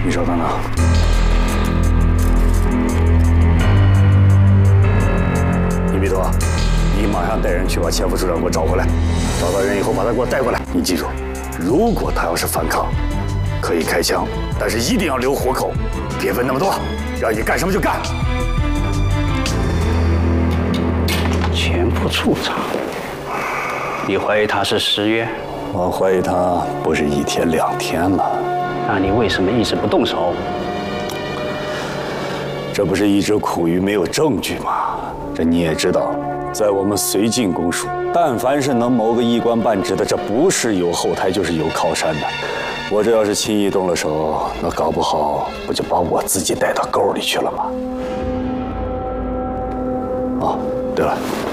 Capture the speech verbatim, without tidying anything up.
你稍等等。你别多，你马上带人去把前副处长给我找回来。找到人以后，把他给我带过来。你记住，如果他要是反抗，可以开枪，但是一定要留活口，别问那么多，让你干什么就干。 前副处长，你怀疑他是失约？ 我怀疑他不是一天两天了。 那你为什么一直不动手？ 这不是一直苦于没有证据吗？这你也知道，在我们绥靖公署，但凡是能谋个一官半职的，这不是有后台就是有靠山的。我这要是轻易动了手，那搞不好不就把我自己带到沟里去了吗？哦，对了。